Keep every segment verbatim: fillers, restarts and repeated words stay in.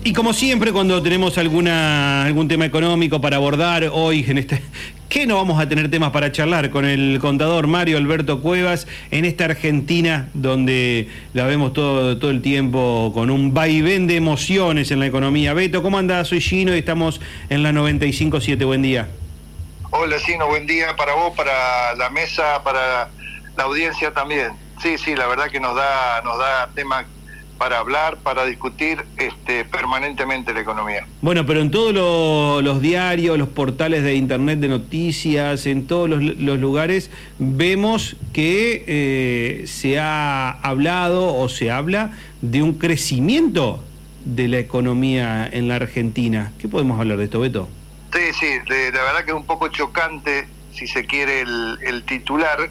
Y como siempre, cuando tenemos alguna algún tema económico para abordar hoy en este... ¿Qué no vamos a tener temas para charlar con el contador Mario Alberto Cuevas en esta Argentina donde la vemos todo, todo el tiempo con un vaivén de emociones en la economía? Beto, ¿cómo andás? Soy Gino y estamos en la noventa y cinco punto siete. Buen día. Hola Gino, buen día para vos, para la mesa, para la audiencia también. Sí, sí, la verdad que nos da, nos da tema para hablar, para discutir este, permanentemente la economía. Bueno, pero en todos lo, los diarios, los portales de internet de noticias, en todos los, los lugares, vemos que eh, se ha hablado o se habla de un crecimiento de la economía en la Argentina. ¿Qué podemos hablar de esto, Beto? Sí, sí, de, la verdad que es un poco chocante, si se quiere, el, el titular,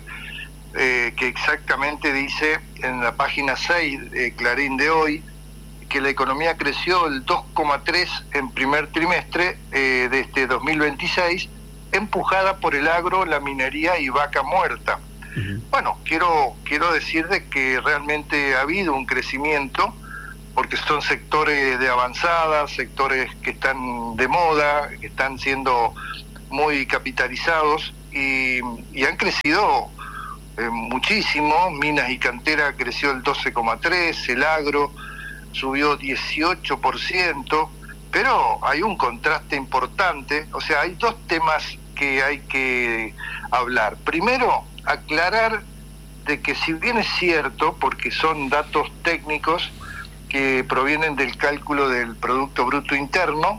Eh, que exactamente dice en la página seis de Clarín de hoy que la economía creció el dos coma tres en primer trimestre eh, de este dos mil veintiséis, empujada por el agro, la minería y vaca muerta. Uh-huh. Bueno, quiero quiero decir de que realmente ha habido un crecimiento, porque son sectores de avanzada, sectores que están de moda, que están siendo muy capitalizados y, y han crecido Eh, muchísimo. Minas y cantera creció el doce coma tres, el agro subió dieciocho por ciento, pero hay un contraste importante. O sea, hay dos temas que hay que hablar. Primero, aclarar de que si bien es cierto, porque son datos técnicos que provienen del cálculo del Producto Bruto Interno,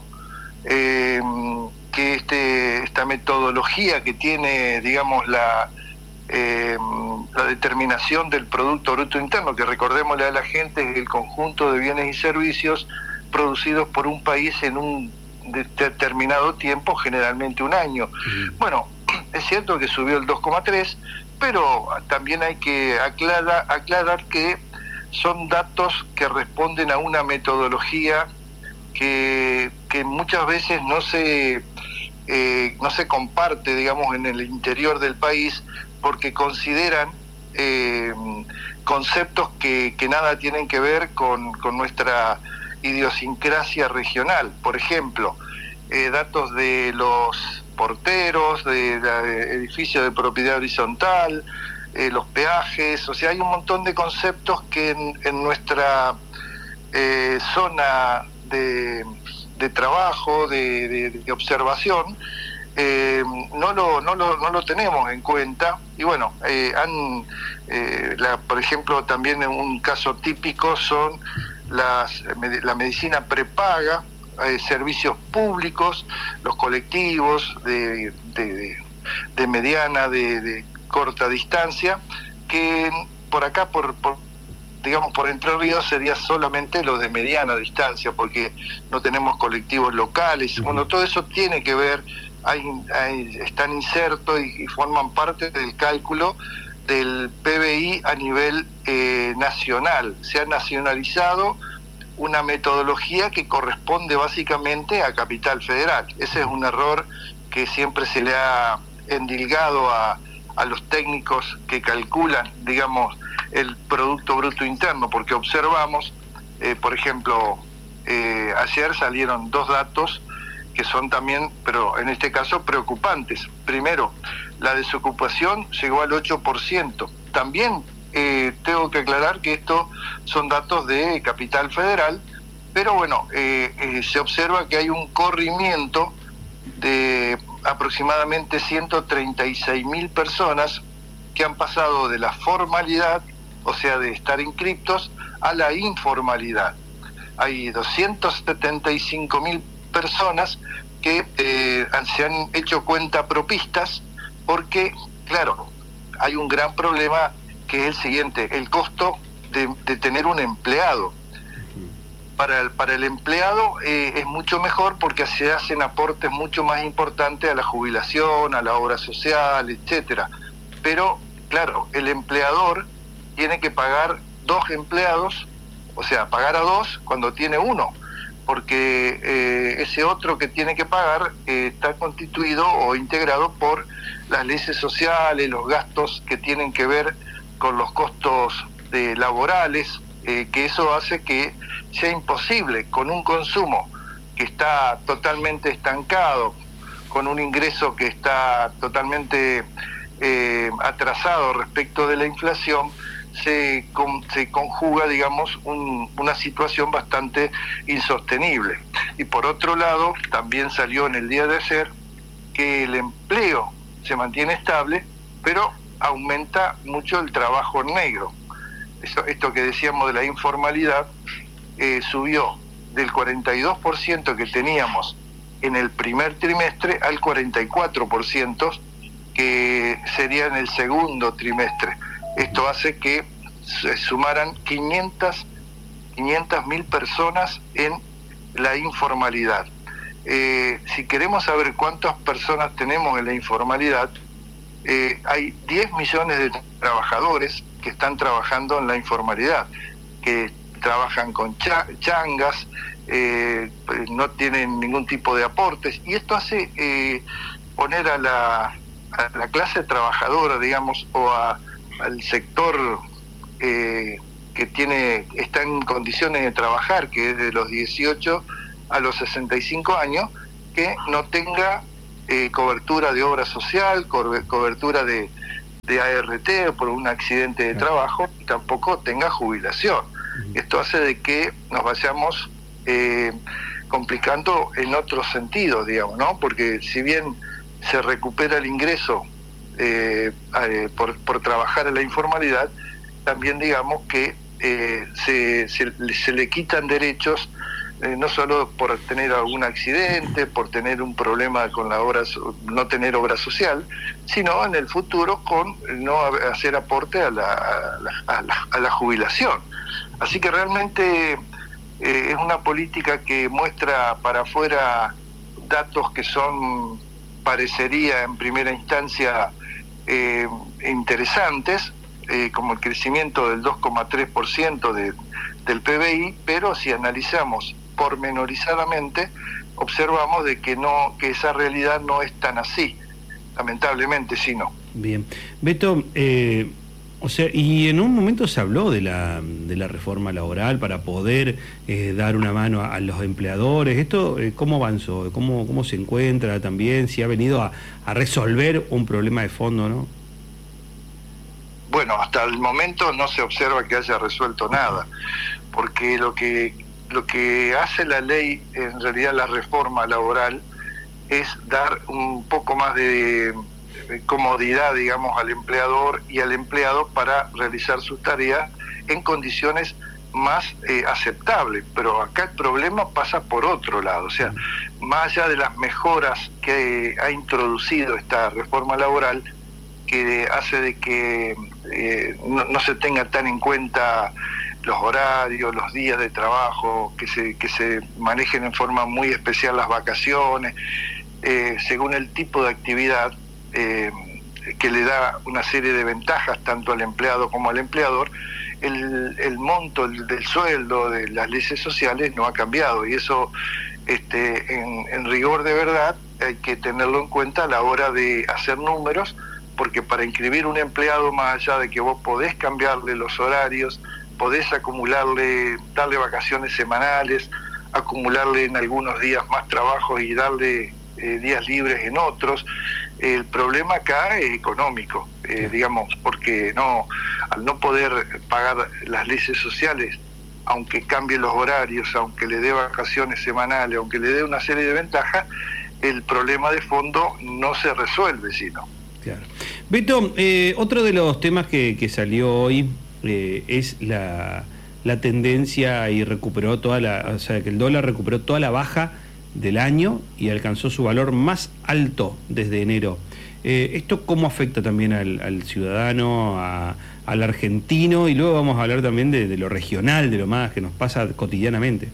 eh, que este, esta metodología que tiene, digamos, la Eh, la determinación del Producto Bruto Interno, que recordémosle a la gente es el conjunto de bienes y servicios producidos por un país en un determinado tiempo, generalmente un año. Mm. Bueno, es cierto que subió el dos coma tres, pero también hay que aclarar, aclarar que son datos que responden a una metodología que, que muchas veces no se, eh, no se comparte, digamos, en el interior del país, porque consideran eh, conceptos que, que nada tienen que ver con, con nuestra idiosincrasia regional. Por ejemplo, eh, datos de los porteros, de, de edificios de propiedad horizontal, eh, los peajes. O sea, hay un montón de conceptos que en, en nuestra eh, zona de, de trabajo, de, de, de observación, Eh, no lo no lo no lo tenemos en cuenta. Y bueno, eh, han eh, la, por ejemplo, también en un caso típico son las la medicina prepaga, eh, servicios públicos, los colectivos de de, de mediana, de, de corta distancia, que por acá por, por digamos por Entre Ríos sería solamente los de mediana distancia, porque no tenemos colectivos locales. Bueno, todo eso tiene que ver. Hay, hay, están insertos y, y forman parte del cálculo del P B I a nivel eh, nacional. Se ha nacionalizado una metodología que corresponde básicamente a Capital Federal. Ese es un error que siempre se le ha endilgado a, a los técnicos que calculan, digamos, el Producto Bruto Interno, porque observamos, eh, por ejemplo, eh, ayer salieron dos datos que son también, pero en este caso preocupantes. Primero, la desocupación llegó al ocho por ciento. También eh, tengo que aclarar que estos son datos de Capital Federal, pero bueno, eh, eh, se observa que hay un corrimiento de aproximadamente ciento treinta y seis mil personas que han pasado de la formalidad, o sea, de estar inscriptos, a la informalidad. Hay doscientos setenta y cinco mil personas que eh, se han hecho cuentapropistas, porque, claro, hay un gran problema que es el siguiente: el costo de, de tener un empleado. Para el, para el empleado eh, es mucho mejor porque se hacen aportes mucho más importantes a la jubilación, a la obra social, etcétera. Pero, claro, el empleador tiene que pagar dos empleados, o sea, pagar a dos cuando tiene uno, porque eh, ese otro que tiene que pagar eh, está constituido o integrado por las leyes sociales, los gastos que tienen que ver con los costos de laborales, eh, que eso hace que sea imposible, con un consumo que está totalmente estancado, con un ingreso que está totalmente eh, atrasado respecto de la inflación, se, con, se conjuga, digamos, un, una situación bastante insostenible. Y por otro lado, también salió en el día de ayer que el empleo se mantiene estable, pero aumenta mucho el trabajo negro. Eso, esto que decíamos de la informalidad eh, subió del cuarenta y dos por ciento que teníamos en el primer trimestre al cuarenta y cuatro por ciento que sería en el segundo trimestre. Esto hace que se sumaran quinientas mil personas en la informalidad. Eh, si queremos saber cuántas personas tenemos en la informalidad, eh, hay diez millones de trabajadores que están trabajando en la informalidad, que trabajan con changas, eh, no tienen ningún tipo de aportes, y esto hace eh, poner a la, a la clase trabajadora, digamos, o a, al sector eh, que tiene está en condiciones de trabajar, que es de los dieciocho a los sesenta y cinco años, que no tenga eh, cobertura de obra social, co- cobertura de, de A R T por un accidente de trabajo, y tampoco tenga jubilación. Esto hace de que nos vayamos eh, complicando en otros sentidos, digamos, ¿no? Porque si bien se recupera el ingreso eh, eh, por, por trabajar en la informalidad, también digamos que eh, se, se, se le quitan derechos, eh, no solo por tener algún accidente, por tener un problema con la obra, no tener obra social, sino en el futuro con no hacer aporte a la, a la, a la, a la jubilación. Así que realmente eh, es una política que muestra para afuera datos que son, parecería en primera instancia, eh, interesantes, eh, como el crecimiento del dos coma tres por ciento de, del P B I, pero si analizamos pormenorizadamente, observamos de que no, que esa realidad no es tan así, lamentablemente, sí no. Bien. Beto, eh... o sea, y en un momento se habló de la, de la reforma laboral para poder eh, dar una mano a, a los empleadores. ¿Esto eh, cómo avanzó? ¿Cómo, cómo se encuentra también? ¿Si ha venido a, a resolver un problema de fondo, no? Bueno, hasta el momento no se observa que haya resuelto nada, porque lo que, lo que hace la ley, en realidad la reforma laboral, es dar un poco más de comodidad, digamos, al empleador y al empleado para realizar sus tareas en condiciones más eh, aceptables, pero acá el problema pasa por otro lado, o sea, más allá de las mejoras que ha introducido esta reforma laboral, que hace de que eh, no, no se tenga tan en cuenta los horarios, los días de trabajo, que se, que se manejen en forma muy especial las vacaciones, eh, según el tipo de actividad, Eh, que le da una serie de ventajas tanto al empleado como al empleador, el, el monto el, del sueldo de las leyes sociales no ha cambiado, y eso este, en, en rigor de verdad hay que tenerlo en cuenta a la hora de hacer números, porque para inscribir un empleado, más allá de que vos podés cambiarle los horarios, podés acumularle, darle vacaciones semanales, acumularle en algunos días más trabajo y darle eh, días libres en otros. El problema acá es económico, eh, digamos, porque no, al no poder pagar las leyes sociales, aunque cambie los horarios, aunque le dé vacaciones semanales, aunque le dé una serie de ventajas, el problema de fondo no se resuelve, sino. Claro. Beto, eh, otro de los temas que, que salió hoy eh, es la, la tendencia y recuperó toda la, o sea, que el dólar recuperó toda la baja del año y alcanzó su valor más alto desde enero. Eh, ¿Esto cómo afecta también al, al ciudadano, a, al argentino? Y luego vamos a hablar también de, de lo regional, de lo más que nos pasa cotidianamente.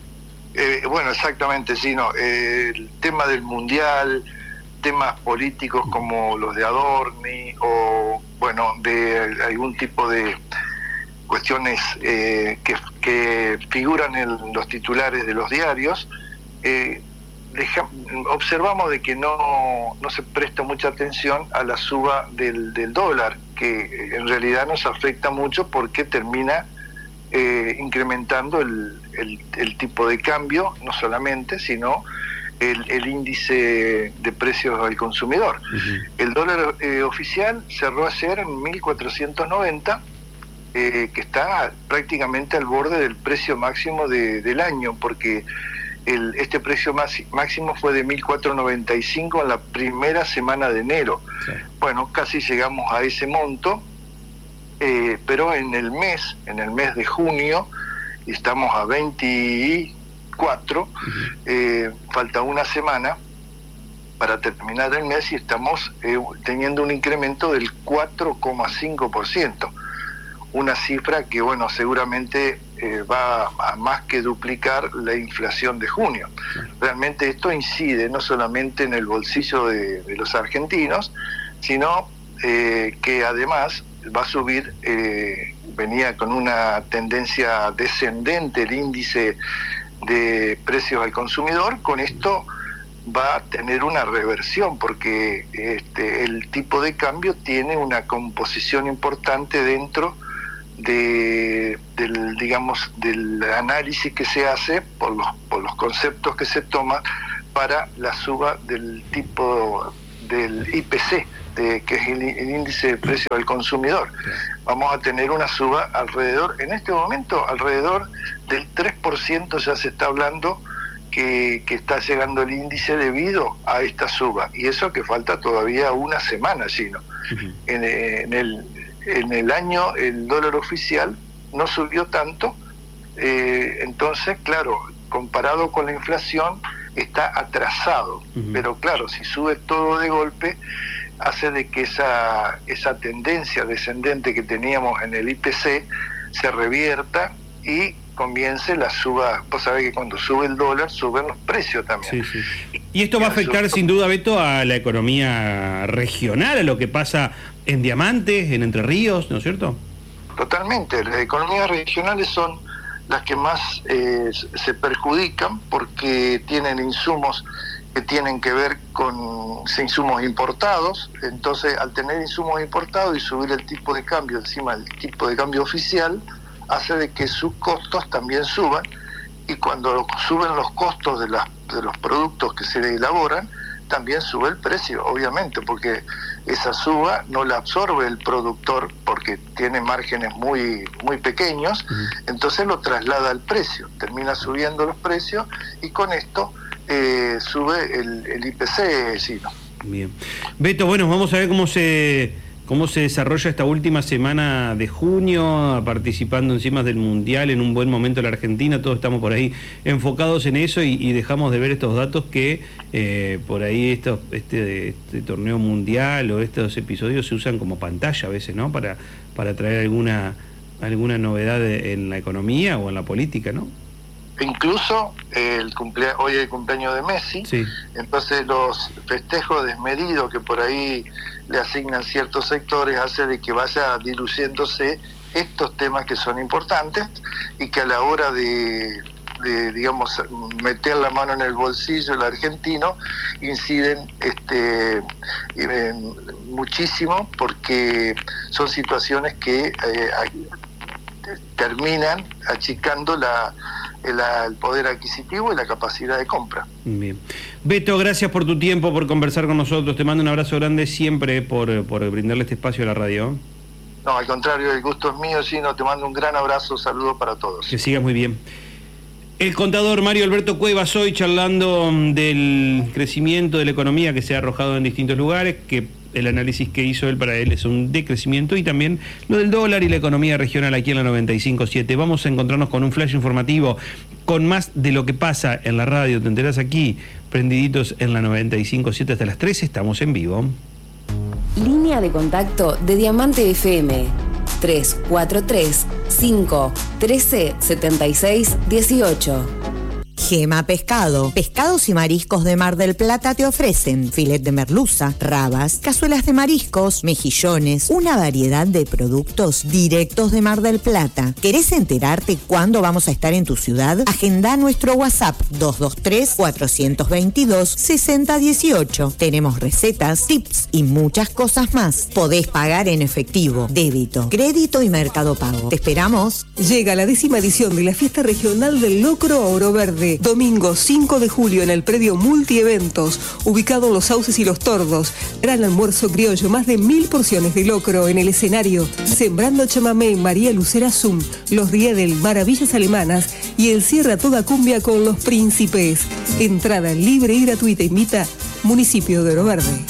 Eh, bueno, exactamente, sí, no. Eh, el tema del mundial, temas políticos como los de Adorni o, bueno, de algún tipo de cuestiones eh, que, que figuran en los titulares de los diarios, Eh, deja, observamos de que no, no se presta mucha atención a la suba del, del dólar, que en realidad nos afecta mucho porque termina eh, incrementando el, el, el tipo de cambio, no solamente, sino el, el índice de precios al consumidor. Uh-huh. El dólar eh, oficial cerró ayer en mil cuatrocientos noventa, eh, que está prácticamente al borde del precio máximo de, del año, porque el, este precio máximo fue de mil cuatrocientos noventa y cinco en la primera semana de enero. Sí. Bueno, casi llegamos a ese monto. Eh, pero en el mes, en el mes de junio, y estamos a veinticuatro, uh-huh. eh, falta una semana para terminar el mes y estamos eh, teniendo un incremento del cuatro coma cinco por ciento, una cifra que, bueno, seguramente eh, va a más que duplicar la inflación de junio. Uh-huh. Realmente esto incide no solamente en el bolsillo de, de los argentinos, sino eh, que además va a subir, eh, venía con una tendencia descendente el índice de precios al consumidor. Con esto va a tener una reversión, porque este, el tipo de cambio tiene una composición importante dentro de, del, digamos, del análisis que se hace por los, por los conceptos que se toman para la suba del tipo del I P C, de, que es el, el índice de precio al consumidor. Vamos a tener una suba alrededor, en este momento, alrededor del tres por ciento ya se está hablando que, que está llegando el índice debido a esta suba. Y eso que falta todavía una semana, Gino. Uh-huh. En, en, el, en el año el dólar oficial no subió tanto, eh, entonces, claro, comparado con la inflación, está atrasado. Uh-huh. Pero claro, si sube todo de golpe, hace de que esa esa tendencia descendente que teníamos en el I P C se revierta y comience la suba. Vos sabés que cuando sube el dólar, suben los precios también. Sí, sí. Y esto va a afectar sin duda, Beto, a la economía regional, a lo que pasa en Diamantes, en Entre Ríos, ¿no es cierto? Totalmente. Las economías regionales son las que más eh, se perjudican, porque tienen insumos que tienen que ver con insumos importados. Entonces, al tener insumos importados y subir el tipo de cambio encima del tipo de cambio oficial, hace de que sus costos también suban, y cuando suben los costos de, las, de los productos que se elaboran, también sube el precio, obviamente, porque esa suba no la absorbe el productor porque tiene márgenes muy muy pequeños. Uh-huh. Entonces lo traslada al precio, termina subiendo los precios, y con esto eh, sube el, el I P C, Gino. Bien. Beto, bueno, vamos a ver cómo se cómo se desarrolla esta última semana de junio, participando encima del Mundial, en un buen momento la Argentina. Todos estamos por ahí enfocados en eso, y, y dejamos de ver estos datos que eh, por ahí estos, este, este torneo mundial o estos episodios se usan como pantalla a veces, ¿no? Para, para traer alguna, alguna novedad en la economía o en la política, ¿no? Incluso el cumplea- hoy es el cumpleaños de Messi, sí. Entonces los festejos desmedidos que por ahí le asignan ciertos sectores hace de que vaya diluyéndose estos temas que son importantes, y que a la hora de, de digamos, meter la mano en el bolsillo del argentino inciden este eh, muchísimo, porque son situaciones que eh, terminan achicando la El, el poder adquisitivo y la capacidad de compra. Bien. Beto, gracias por tu tiempo, por conversar con nosotros. Te mando un abrazo grande siempre por, por brindarle este espacio a la radio. No, al contrario, el gusto es mío, Gino. Te mando un gran abrazo, saludos para todos. Que sigas muy bien. El contador Mario Alberto Cuevas, hoy charlando del crecimiento de la economía que se ha arrojado en distintos lugares, que el análisis que hizo él para él es un decrecimiento, y también lo del dólar y la economía regional aquí en la noventa y cinco punto siete. Vamos a encontrarnos con un flash informativo con más de lo que pasa en la radio. Te enterás aquí, prendiditos en la noventa y cinco punto siete hasta las trece. Estamos en vivo. Línea de contacto de Diamante F M tres cuatro tres cinco uno tres siete seis uno ocho. Gema Pescado. Pescados y mariscos de Mar del Plata te ofrecen filet de merluza, rabas, cazuelas de mariscos, mejillones, una variedad de productos directos de Mar del Plata. ¿Querés enterarte cuándo vamos a estar en tu ciudad? Agenda nuestro WhatsApp dos dos tres, cuatro dos dos, seis cero uno ocho. Tenemos recetas, tips y muchas cosas más. Podés pagar en efectivo, débito, crédito y Mercado Pago. Te esperamos. Llega la décima edición de la Fiesta Regional del Locro a Oro Verde. Domingo cinco de julio en el predio Multieventos, ubicado en Los Sauces y Los Tordos. Gran almuerzo criollo, más de mil porciones de locro en el escenario. Sembrando chamamé, María Lucera Zum, Los Riedel, Maravillas Alemanas y el cierre a toda cumbia con Los Príncipes. Entrada libre y gratuita. Invita Municipio de Oro Verde.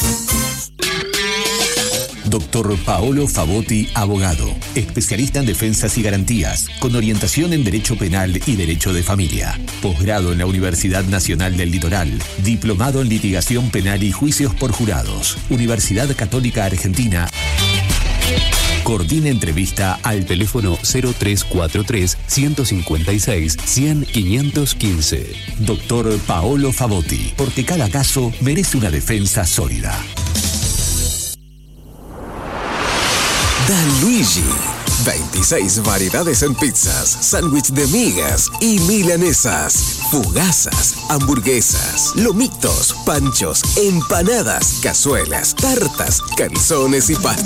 Doctor Paolo Favotti, abogado, especialista en defensas y garantías, con orientación en Derecho Penal y Derecho de Familia. Posgrado en la Universidad Nacional del Litoral, diplomado en Litigación Penal y Juicios por Jurados, Universidad Católica Argentina. Coordina entrevista al teléfono cero tres cuatro tres, uno cinco seis, cien, quinientos quince. Doctor Paolo Favotti, porque cada caso merece una defensa sólida. Da Luigi. veintiséis variedades en pizzas, sándwich de migas y milanesas, fugazas, hamburguesas, lomitos, panchos, empanadas, cazuelas, tartas, calzones y pastas.